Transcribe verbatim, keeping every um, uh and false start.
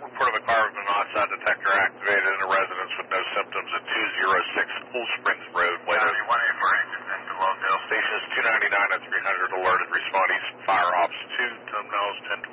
report of a car with an on-site detector activated in a residence with no symptoms at two oh six Cool Springs Road. County one eight for agent into Lawndale. Stations two ninety-nine and three hundred alerted. Respond East Fire Ops two, terminals ten